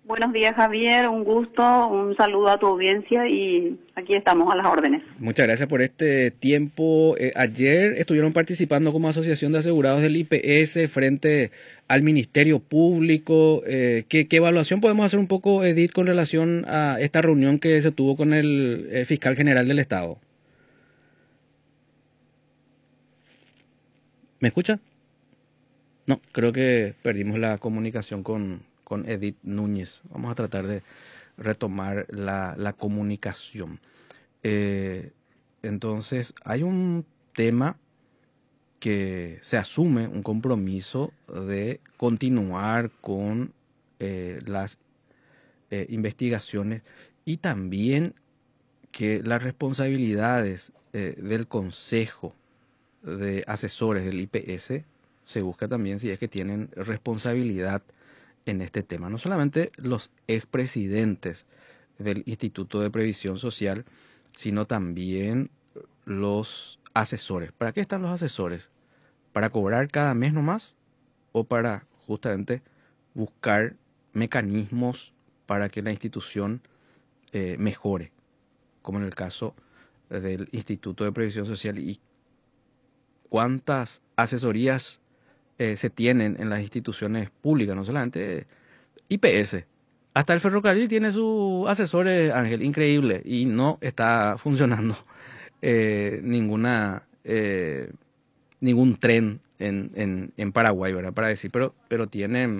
Buenos días, Javier. Un gusto, un saludo a tu audiencia y aquí estamos a las órdenes. Muchas gracias por este tiempo. Ayer estuvieron participando como Asociación de Asegurados del IPS frente al Ministerio Público. ¿Qué evaluación podemos hacer un poco, Edith, con relación a esta reunión que se tuvo con el Fiscal General del Estado? ¿Me escucha? No, creo que perdimos la comunicación con Edith Núñez. Vamos a tratar de retomar la comunicación. Entonces, hay un tema que se asume un compromiso de continuar con las investigaciones y también que las responsabilidades del Consejo de Asesores del IPS se busca también si es que tienen responsabilidad en este tema. No solamente los expresidentes del Instituto de Previsión Social, sino también los asesores. ¿Para qué están los asesores? ¿Para cobrar cada mes nomás? ¿O para justamente buscar mecanismos para que la institución mejore? Como en el caso del Instituto de Previsión Social. ¿Y cuántas asesorías se tienen en las instituciones públicas? No solamente IPS. Hasta el ferrocarril tiene sus asesores, Ángel, increíble, y no está funcionando ningún tren en Paraguay, ¿verdad? Para decir, pero tienen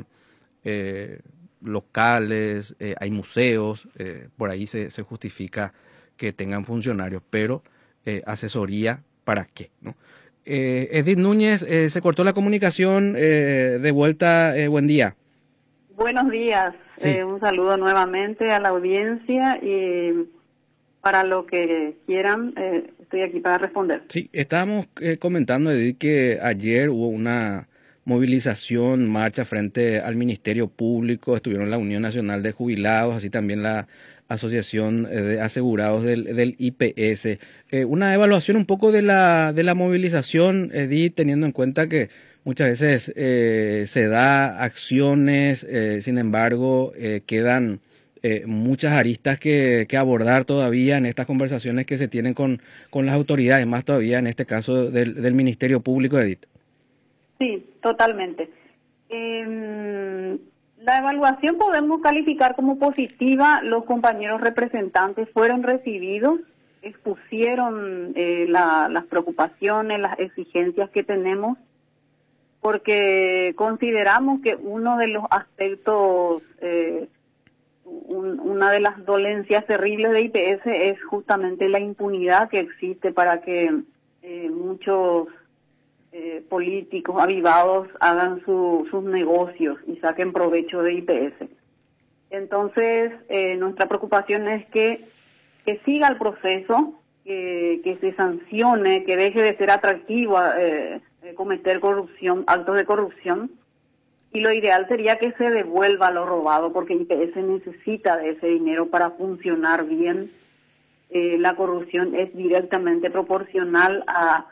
locales, hay museos, por ahí se justifica que tengan funcionarios, pero asesoría, ¿para qué? ¿No? Edith Núñez, se cortó la comunicación, de vuelta, buen día. Buenos días. Sí. Un saludo nuevamente a la audiencia y para lo que quieran, estoy aquí para responder. Sí, estábamos comentando, Edith, que ayer hubo una movilización, marcha frente al Ministerio Público, estuvieron la Unión Nacional de Jubilados, así también la Asociación de Asegurados del IPS. Una evaluación un poco de la movilización, Edith, teniendo en cuenta que muchas veces se da acciones, sin embargo, quedan muchas aristas que abordar todavía en estas conversaciones que se tienen con las autoridades, más todavía en este caso del Ministerio Público, Edith. Sí, totalmente. La evaluación podemos calificar como positiva. Los compañeros representantes fueron recibidos, expusieron las preocupaciones, las exigencias que tenemos, porque consideramos que uno de los aspectos, una de las dolencias terribles de IPS es justamente la impunidad que existe para que muchos políticos avivados hagan sus negocios y saquen provecho de IPS. Entonces, nuestra preocupación es que siga el proceso, que se sancione, que deje de ser atractivo cometer corrupción, actos de corrupción, y lo ideal sería que se devuelva lo robado, porque IPS necesita de ese dinero para funcionar bien. La corrupción es directamente proporcional a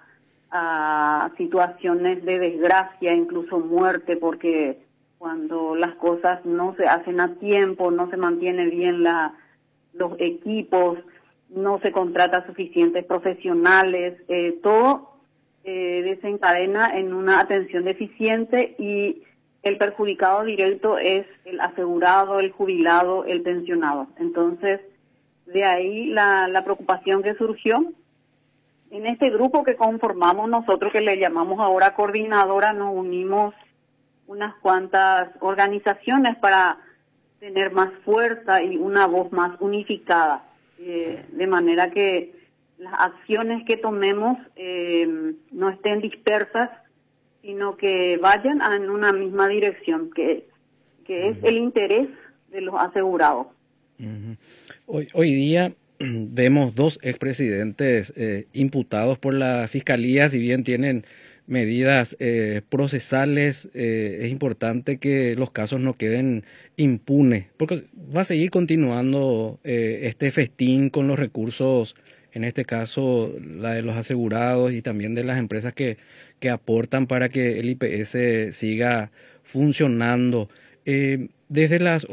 situaciones de desgracia, incluso muerte, porque cuando las cosas no se hacen a tiempo, no se mantiene bien los equipos, no se contrata suficientes profesionales, todo desencadena en una atención deficiente y el perjudicado directo es el asegurado, el jubilado, el pensionado. Entonces, de ahí la preocupación que surgió. En este grupo que conformamos nosotros, que le llamamos ahora coordinadora, nos unimos unas cuantas organizaciones para tener más fuerza y una voz más unificada, de manera que las acciones que tomemos no estén dispersas, sino que vayan en una misma dirección, que es el interés de los asegurados. Hoy día vemos dos expresidentes imputados por la Fiscalía, si bien tienen medidas procesales, es importante que los casos no queden impunes, porque va a seguir continuando este festín con los recursos, en este caso la de los asegurados y también de las empresas que aportan para que el IPS siga funcionando. Desde las